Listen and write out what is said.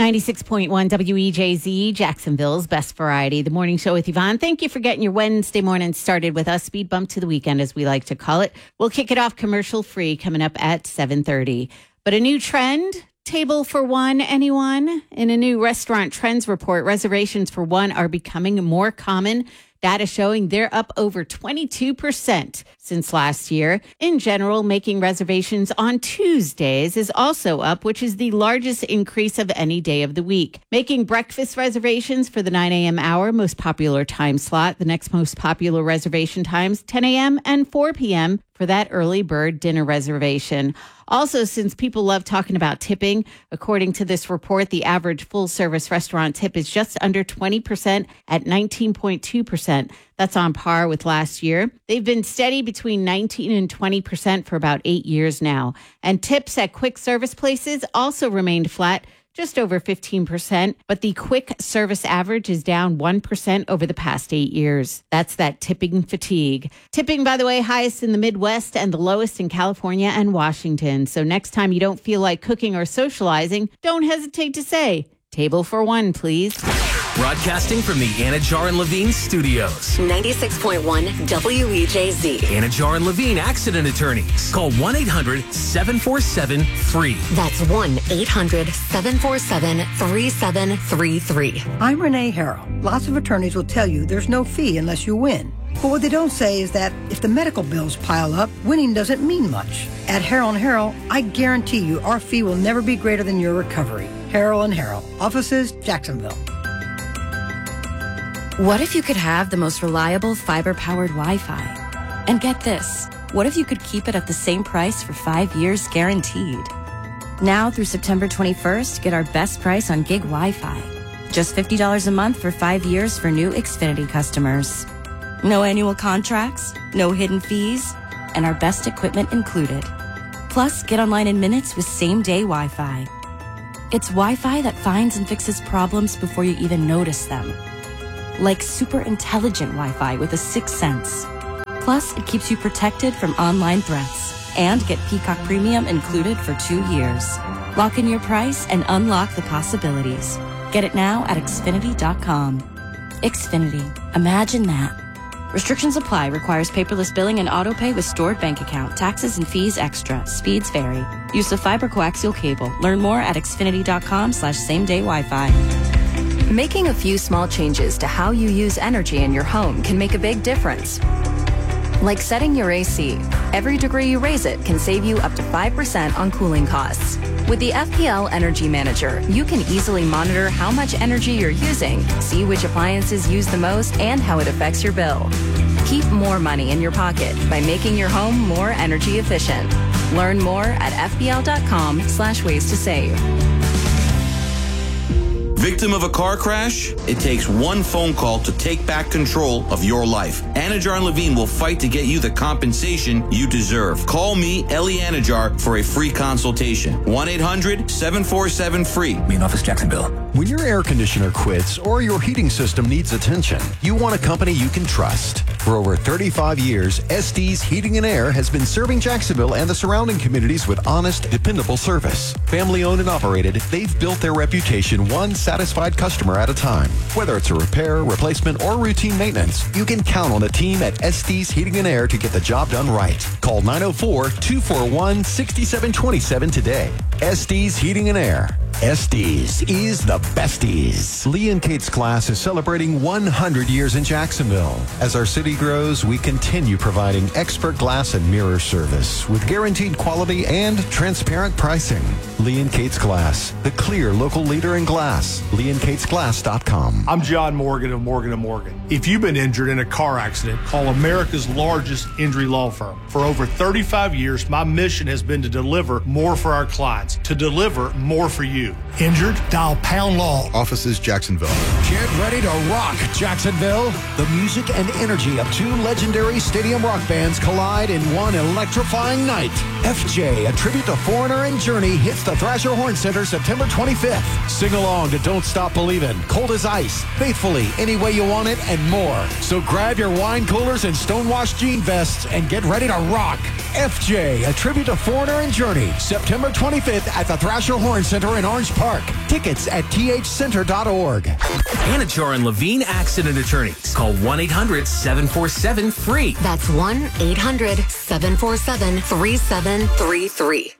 96.1 WEJZ, Jacksonville's best variety. The morning show with Yvonne. Thank you for getting your Wednesday morning started with us. Speed bump to the weekend, as we like to call it. We'll kick it off commercial free coming up at 7:30. But a new trend, table for one, anyone? In a new restaurant trends report, reservations for one are becoming more common. Data showing they're up over 22% since last year. In general, making reservations on Tuesdays is also up, which is the largest increase of any day of the week. Making breakfast reservations for the 9 a.m. hour, most popular time slot. The next most popular reservation times, 10 a.m. and 4 p.m. for that early bird dinner reservation. Also, since people love talking about tipping, according to this report, the average full-service restaurant tip is just under 20% at 19.2%. That's on par with last year. They've been steady between 19 and 20% for about 8 years now. And tips at quick service places also remained flat, just over 15%, but the quick service average is down 1% over the past 8 years. That's that tipping fatigue. Tipping, by the way, highest in the Midwest and the lowest in California and Washington. So next time you don't feel like cooking or socializing, don't hesitate to say, table for one, please. Broadcasting from the Anajar and Levine studios. 96.1 WEJZ. Anajar and Levine accident attorneys. Call 1-800-747-FREE. That's 1-800-747-3733. I'm Renee Harrell. Lots of attorneys will tell you there's no fee unless you win. But what they don't say is that if the medical bills pile up, winning doesn't mean much. At Harrell & Harrell, I guarantee you our fee will never be greater than your recovery. Harrell & Harrell. Offices, Jacksonville. What if you could have the most reliable fiber-powered Wi-Fi? And get this, what if you could keep it at the same price for 5 years guaranteed? Now through September 21st, get our best price on gig Wi-Fi. Just $50 a month for 5 years for new Xfinity customers. No annual contracts, no hidden fees, and our best equipment included. Plus, get online in minutes with same-day Wi-Fi. It's Wi-Fi that finds and fixes problems before you even notice them. Like super intelligent Wi-Fi with a sixth sense. Plus, it keeps you protected from online threats. And get Peacock Premium included for 2 years. Lock in your price and unlock the possibilities. Get it now at Xfinity.com. Xfinity. Imagine that. Restrictions apply. Requires paperless billing and autopay with stored bank account. Taxes and fees extra. Speeds vary. Use of fiber coaxial cable. Learn more at Xfinity.com/same-day Wi-Fi. Making a few small changes to how you use energy in your home can make a big difference. Like setting your AC. Every degree you raise it can save you up to 5% on cooling costs. With the FPL Energy Manager, you can easily monitor how much energy you're using, see which appliances use the most, and how it affects your bill. Keep more money in your pocket by making your home more energy efficient. Learn more at fpl.com/ways to save. Victim of a car crash? It takes one phone call to take back control of your life. Anajar and Levine will fight to get you the compensation you deserve. Call me, Ellie Anajar, for a free consultation. 1-800-747-FREE. Main office, Jacksonville. When your air conditioner quits or your heating system needs attention, you want a company you can trust. For over 35 years, Estes Heating and Air has been serving Jacksonville and the surrounding communities with honest, dependable service. Family owned and operated, they've built their reputation one satisfied customer at a time. Whether it's a repair, replacement, or routine maintenance, you can count on a team at Estes Heating and Air to get the job done right. Call 904-241-6727 today. Estes Heating and Air. Estes is the besties. Lee and Kate's Glass is celebrating 100 years in Jacksonville. As our city grows, we continue providing expert glass and mirror service with guaranteed quality and transparent pricing. Lee and Kate's Glass, the clear local leader in glass. LeeandKatesGlass.com. I'm John Morgan of Morgan & Morgan. If you've been injured in a car accident, call America's largest injury law firm. For over 35 years, my mission has been to deliver more for our clients, to deliver more for you. Injured? Dial Pound Law. Offices, Jacksonville. Get ready to rock, Jacksonville. The music and energy of two legendary stadium rock bands collide in one electrifying night. FJ, a tribute to Foreigner and Journey, hits the Thrasher Horn Center September 25th. Sing along to Don't Stop Believin', Cold as Ice, Faithfully, Any Way You Want It, and more. So grab your wine coolers and stonewashed jean vests and get ready to rock. FJ, a tribute to Foreigner and Journey, September 25th at the Thrasher Horn Center in Orange Park. dark. Tickets at thcenter.org. Anajar and Levine Accident Attorneys. Call 1-800-747-FREE. That's 1-800-747-3733.